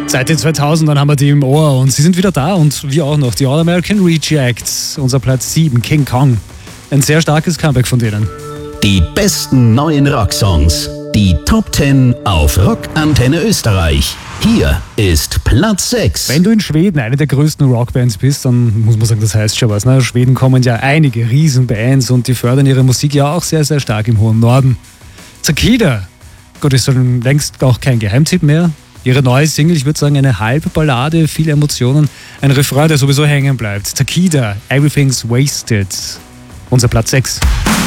Seit den 2000ern haben wir die im Ohr und sie sind wieder da und wir auch noch. Die All American Rejects, unser Platz 7, King Kong. Ein sehr starkes Comeback von denen. Die besten neuen Rocksongs. Die Top 10 auf Rockantenne Österreich. Hier ist Platz 6. Wenn du in Schweden eine der größten Rockbands bist, dann muss man sagen, das heißt schon was. Ne? In Schweden kommen ja einige Riesenbands und die fördern ihre Musik ja auch sehr, sehr stark im hohen Norden. Takida, Gott, ist schon längst auch kein Geheimtipp mehr. Ihre neue Single, ich würde sagen, eine halbe Ballade, viele Emotionen, ein Refrain, der sowieso hängen bleibt. Takida, Everything's Wasted. Unser Platz 6.